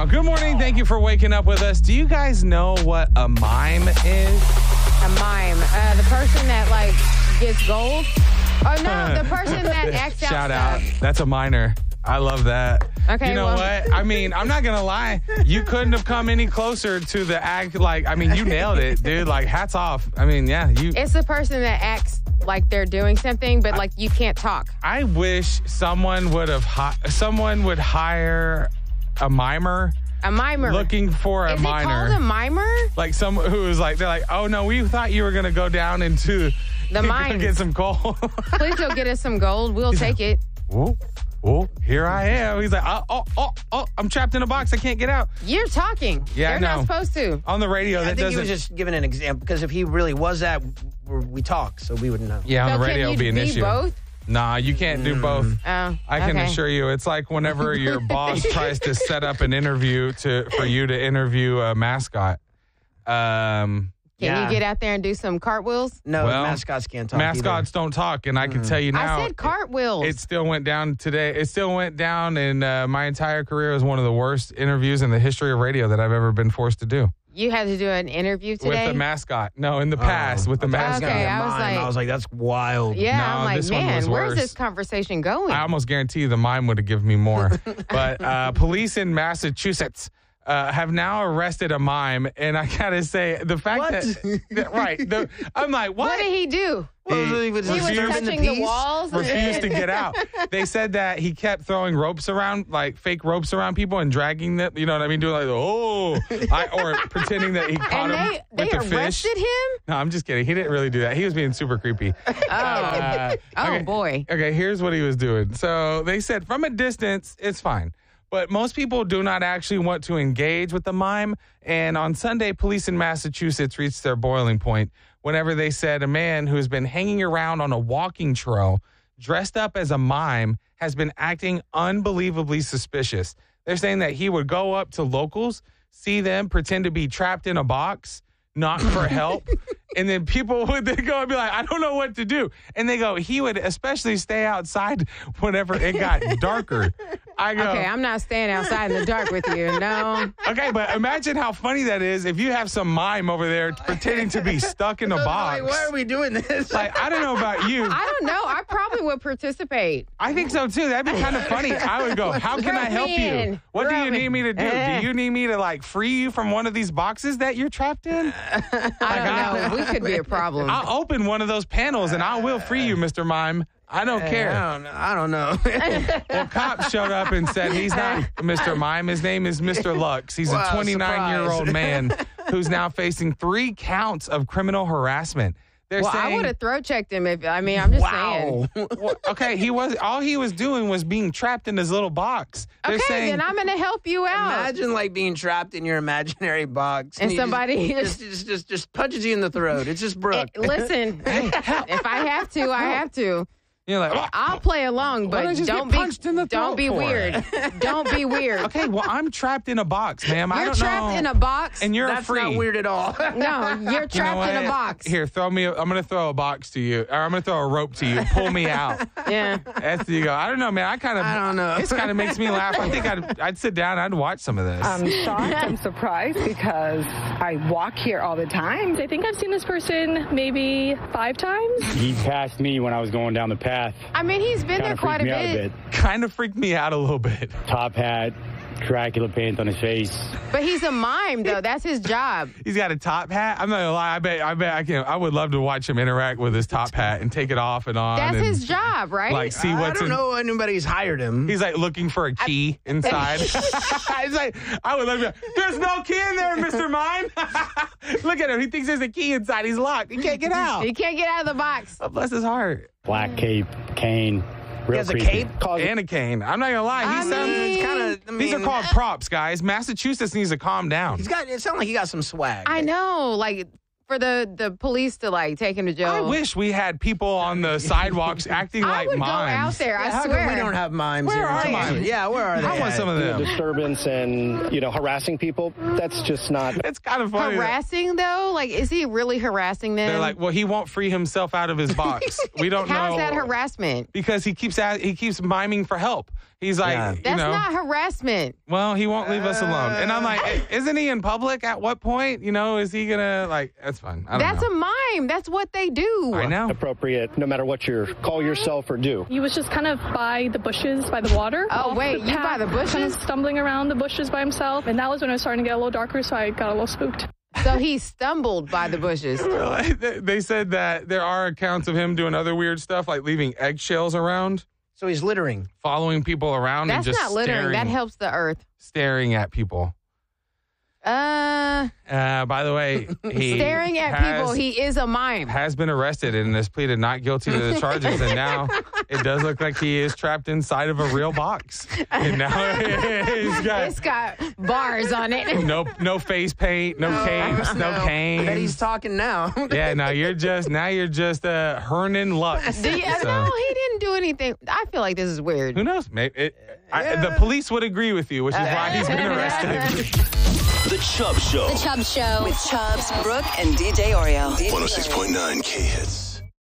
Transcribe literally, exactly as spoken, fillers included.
now. Good morning. Thank you for waking up with us. Do you guys know what a mime is? A mime. Uh, the person that, like, gets gold? Oh, no, the person that acts out Shout out. stuff. That's a minor. I love that. Okay, you know well- what? I mean, I'm not going to lie. You couldn't have come any closer to the act. Like, I mean, you nailed it, dude. Like, hats off. I mean, yeah. you. It's the person that acts like they're doing something, but, like, you can't talk. I wish someone would have, hi- someone would hire a mimer. A mimer. Looking for a Is minor. it called a mimer? Like someone who was like, they're like, oh no, we thought you were going to go down into The mines. get some coal. Please go get us some gold. We'll take it. Oh, oh, here I am. He's like, oh, oh, oh, oh, I'm trapped in a box. I can't get out. You're talking. Yeah, I They're know. not supposed to. On the radio, I that think doesn't. he was just giving an example because if he really was that, we're, we talk, so we would know. yeah, on So the can radio, you it'd be an be issue. both? Nah, you can't do both. Oh, I can okay. assure you, it's like whenever your boss tries to set up an interview to for you to interview a mascot. Um, Can Yeah. you get out there and do some cartwheels? No, Well, mascots can't talk. mascots don't talk, and I can tell you now. I said cartwheels. It still went down today. It still went down in uh, my entire career as one of the worst interviews in the history of radio that I've ever been forced to do. you had to do an interview today? With the mascot. No, in the past, with the mascot. Okay, I was like- I was like, that's wild. Yeah, No, I'm like, this one was man, where's worse. this conversation going? I almost guarantee you the mime would have given me more. But uh, police in Massachusetts uh, have now arrested a mime. And I got to say, the fact What? that, that- right. The, I'm like, what? what did he do? Well, he was He was disturbing touching the, peace. walls. refused to get out. They said that he kept throwing ropes around, like fake ropes around people and dragging them, you know what I mean? Doing like, oh, I, or pretending that he caught And him they, they with the fish. arrested him? No, I'm just kidding. He didn't really do that. He was being super creepy. Oh, Uh, oh okay. boy. Okay, here's what he was doing. So they said from a distance, it's fine. But most people do not actually want to engage with the mime. And on Sunday, police in Massachusetts reached their boiling point whenever they said a man who has been hanging around on a walking trail dressed up as a mime has been acting unbelievably suspicious. They're saying that he would go up to locals, see them, pretend to be trapped in a box, knock for help. And then people would then go and be like, I don't know what to do. And they go, he would especially stay outside whenever it got darker. I go, Okay, I'm not staying outside in the dark with you. No. okay, but imagine how funny that is if you have some mime over there pretending to be stuck in a box. Like, why are we doing this? Like, I don't know about you. I don't know. I probably would participate. I think so too. That'd be kind of funny. I would go, how can I Rope help me you? in. What do you Rope me. need me to do? Do you need me to like free you from one of these boxes that you're trapped in? I don't know. We could be a problem. I'll open one of those panels and I will free you, Mister Mime. I don't care. I don't know. I don't know. Well, cops showed up and said he's not Mister Mime. His name is Mister Lux. He's Wow, a twenty-nine-year-old surprise. man who's now facing three counts of criminal harassment. They're well, I saying, would have throat checked him if, I mean, I'm just saying. wow. well, okay, he was all he was doing was being trapped in his little box. They're Okay, saying, then I'm going to help you out. Imagine like being trapped in your imaginary box, And you somebody just, just, just just just punches you in the throat. It's just Brooke. Eh, listen, if I have to, I have to. you're like, "Oh, I'll play along, Why but don't you just don't get be punched in the don't throat be for weird. Don't be weird. okay, well, I'm trapped in a box, ma'am. I You're don't trapped know. in a box. and you're That's free. not weird at all. No, you're You know trapped in a what? box. Here, throw me. A, I'm gonna throw a box to you, or I'm gonna throw a rope to you. Pull me out. Yeah. That's you go. I don't know, man. I kind of. I don't know. This kind of makes me laugh. I think I'd, I'd sit down. I'd watch some of this. I'm shocked. I'm surprised because I walk here all the time. I think I've seen this person maybe five times. He passed me when I was going down the path. I mean, he's been there Kind of quite freaked a me out bit, a bit. kind of freaked me out a little bit. Top hat, Dracula paint on his face. but he's a mime though. That's his job. He's got a top hat. I'm not gonna lie. I bet. I bet I can. I would love to watch him interact with his top hat and take it off and on. That's and, his job, right? Like see I what's don't in. know anybody's hired him. He's like looking for a key inside. He's like, I would love to. There's no key in there, Mister Mime. Look at him. He thinks there's a key inside. He's locked. He can't get out. He can't get out of the box. Oh, bless his heart. Black cape, cane. he Real has a creepy. cape. And a cane. I'm not gonna lie. He I sounds. mean- It's kind of. I mean, These are called props, guys. Massachusetts needs to calm down. He's got. It sounds like he got some swag. I know, like for the the police to like take him to jail. I wish we had people on the sidewalks acting I like would mimes. go out there. Yeah, I how swear. come we don't have mimes Where here? are in Texas? mimes? Yeah, where are they? I want at? some of them. disturbance and, you know, harassing people. That's just not. It's kind of funny. that- Harassing though, like is he really harassing them? They're like, well, he won't free himself out of his box. We don't How's know. that harassment? Because he keeps a- he keeps miming for help. He's like, Yeah. you That's know, not harassment. well, he won't leave us alone. And I'm like, isn't he in public? At what point? You know, is he gonna like? That's fine. I don't That's know. a mime. That's what they do. I know. appropriate no matter what you call yourself or do. He was just kind of by the bushes, by the water. Oh, off wait, the you by path, the bushes? Kind of stumbling around the bushes by himself. And that was when it was starting to get a little darker, so I got a little spooked. So he stumbled by the bushes. They- They said that there are accounts of him doing other weird stuff, like leaving eggshells around, So he's littering. following people around, That's and just not littering. staring, That helps the earth. staring at people. Uh, Uh, by the way, he staring at has, people. He is a mime. has been arrested and has pleaded not guilty to the charges, and now it does look like he is trapped inside of a real box. And now he's got It's got bars on it. no no face paint, no capes, no I canes. bet he's talking now. Yeah, now you're just now you're just uh, Hernan Lux. Do you, So, no, he didn't do anything. I feel like this is weird. who knows? Maybe it, I, the police would agree with you, which is why he's been arrested. The Chubb Show. The Chubb Show with Chubbs, Brooke, and D J Oreo. one oh six point nine K Hits.